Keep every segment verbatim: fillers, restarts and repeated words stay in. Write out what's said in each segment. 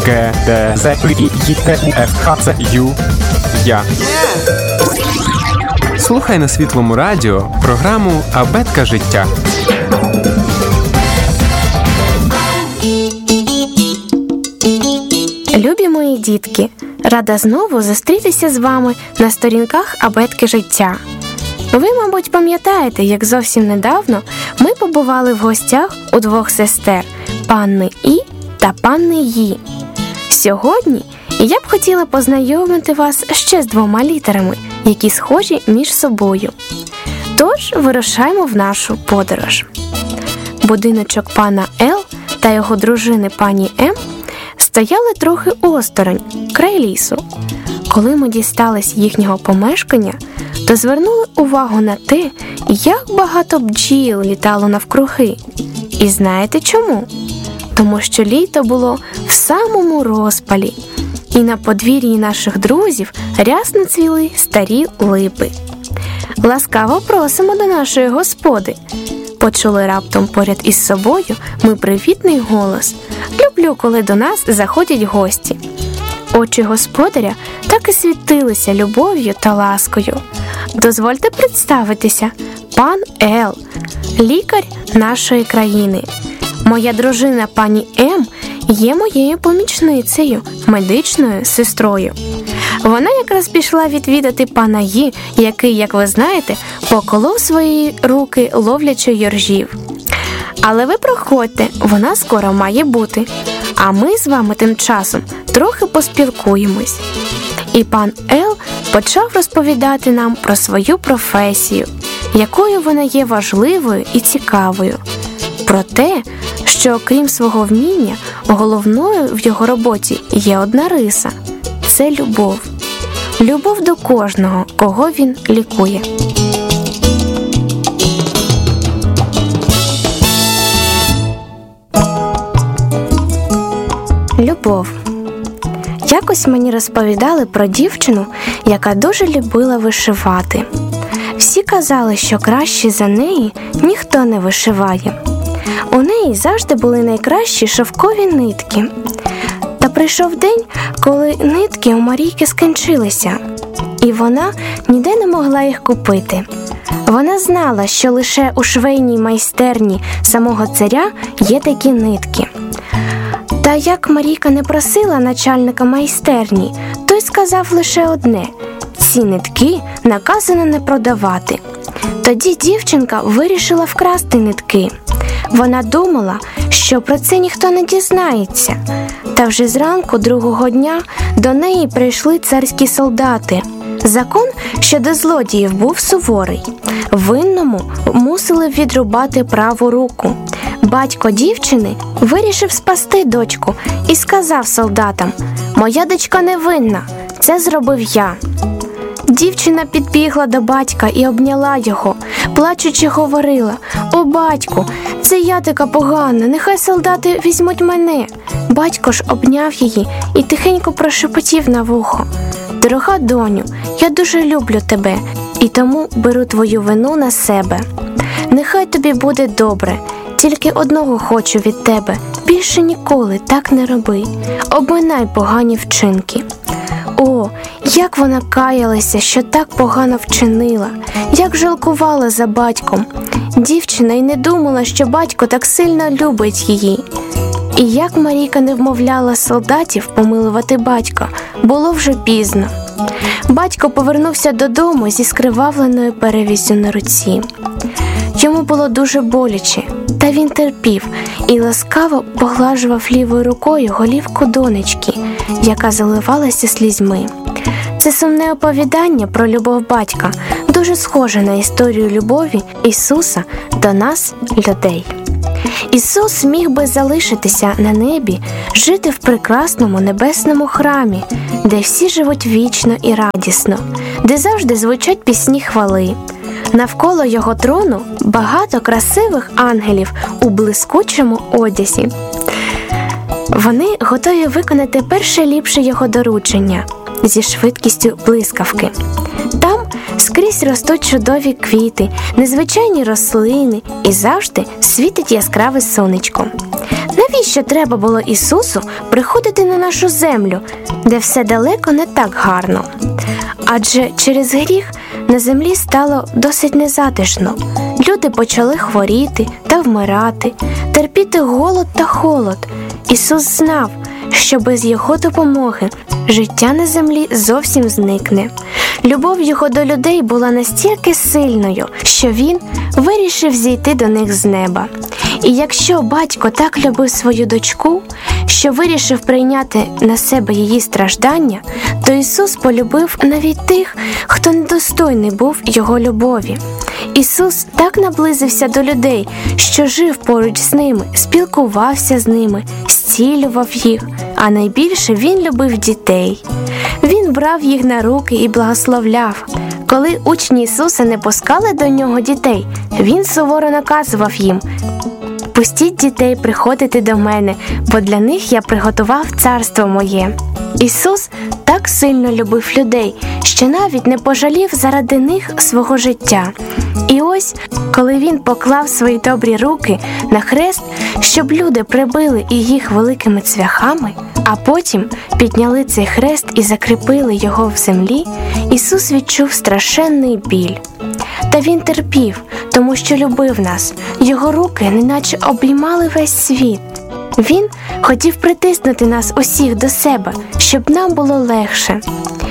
Г, Д, З, І, Й, Т, У, Ф, Х, Ц, Ю, Я. Слухай на Світлому радіо програму «Абетка життя». Любі мої дітки, рада знову зустрітися з вами на сторінках «Абетки життя». Ви, мабуть, пам'ятаєте, як зовсім недавно ми побували в гостях у двох сестер – панни І та панни Ї. Сьогодні я б хотіла познайомити вас ще з двома літерами, які схожі між собою. Тож вирушаємо в нашу подорож. Будиночок пана Л та його дружини пані М стояли трохи осторонь, край лісу. Коли ми дістались їхнього помешкання, то звернули увагу на те, як багато бджіл літало навкруги. І знаєте чому? Тому що літо було в самому розпалі, і на подвір'ї наших друзів рясно цвіли старі липи. «Ласкаво просимо до нашої господи!» Почули раптом поряд із собою ми привітний голос. Люблю, коли до нас заходять гості. Очі господаря так і світилися любов'ю та ласкою. Дозвольте представитися, пан Л, лікар нашої країни. Моя дружина пані М є моєю помічницею, медичною сестрою. Вона якраз пішла відвідати пана Ї, який, як ви знаєте, поколов свої руки, ловлячи йоржів. Але ви проходьте, вона скоро має бути. А ми з вами тим часом трохи поспілкуємось. І пан Л почав розповідати нам про свою професію, якою вона є важливою і цікавою. Про те, що окрім свого вміння, головною в його роботі є одна риса – це любов. Любов до кожного, кого він лікує. Любов. Якось мені розповідали про дівчину, яка дуже любила вишивати. Всі казали, що краще за неї ніхто не вишиває. У неї завжди були найкращі шовкові нитки. Та прийшов день, коли нитки у Марійки скінчилися, і вона ніде не могла їх купити. Вона знала, що лише у швейній майстерні самого царя є такі нитки. Та як Марійка не просила начальника майстерні, той сказав лише одне – ці нитки наказано не продавати. Тоді дівчинка вирішила вкрасти нитки. Вона думала, що про це ніхто не дізнається. Та вже зранку другого дня до неї прийшли царські солдати. Закон щодо злодіїв був суворий. Винному мусили відрубати праву руку. Батько дівчини вирішив спасти дочку і сказав солдатам: «Моя дочка не винна, це зробив я». Дівчина підбігла до батька і обняла його, плачучи говорила: «О, батьку, це я така погана, нехай солдати візьмуть мене». Батько ж обняв її і тихенько прошепотів на вухо: «Дорога доню, я дуже люблю тебе і тому беру твою вину на себе. Нехай тобі буде добре, тільки одного хочу від тебе, більше ніколи так не роби, обминай погані вчинки». О, як вона каялася, що так погано вчинила, як жалкувала за батьком. Дівчина й не думала, що батько так сильно любить її. І як Марійка не вмовляла солдатів помилувати батька, було вже пізно. Батько повернувся додому зі скривавленою перев'яззю на руці. Йому було дуже боляче, та він терпів і ласкаво поглажував лівою рукою голівку донечки, яка заливалася слізьми. Це сумне оповідання про любов батька дуже схоже на історію любові Ісуса до нас, людей. Ісус міг би залишитися на небі, жити в прекрасному небесному храмі, де всі живуть вічно і радісно, де завжди звучать пісні хвали. Навколо його трону багато красивих ангелів у блискучому одязі. Вони готові виконати перше ліпше його доручення зі швидкістю блискавки. Там, Скрізь ростуть чудові квіти, незвичайні рослини і завжди світить яскраве сонечко. Навіщо треба було Ісусу приходити на нашу землю, де все далеко не так гарно? Адже через гріх на землі стало досить незатишно. Люди почали хворіти та вмирати, терпіти голод та холод. Ісус знав, що без Його допомоги життя на землі зовсім зникне. Любов Його до людей була настільки сильною, що Він вирішив зійти до них з неба. І якщо батько так любив свою дочку, що вирішив прийняти на себе її страждання, то Ісус полюбив навіть тих, хто недостойний був Його любові. Ісус так наблизився до людей, що жив поруч з ними, спілкувався з ними, зцілював їх, а найбільше Він любив дітей. Він брав їх на руки і благословляв. Коли учні Ісуса не пускали до Нього дітей, Він суворо наказував їм: «Пустіть дітей приходити до мене, бо для них я приготував царство моє». Ісус так сильно любив людей, що навіть не пожалів заради них свого життя. І ось, коли Він поклав свої добрі руки на хрест, щоб люди прибили і їх великими цвяхами, а потім підняли цей хрест і закріпили його в землі, Ісус відчув страшенний біль. Та Він терпів, тому що любив нас. Його руки неначе обіймали весь світ. Він хотів притиснути нас усіх до себе, щоб нам було легше.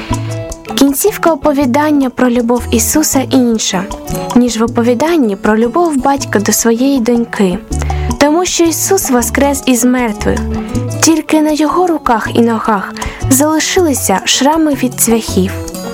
Кінцівка оповідання про любов Ісуса інша, ніж в оповіданні про любов батька до своєї доньки. Тому що Ісус воскрес із мертвих. Тільки на Його руках і ногах залишилися шрами від цвяхів.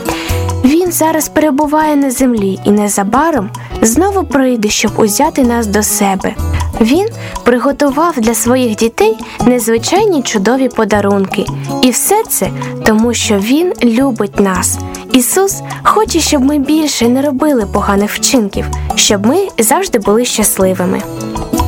Він зараз перебуває на землі і незабаром знову прийде, щоб узяти нас до себе. Він приготував для своїх дітей незвичайні чудові подарунки. І все це тому, що Він любить нас. Ісус хоче, щоб ми більше не робили поганих вчинків, щоб ми завжди були щасливими.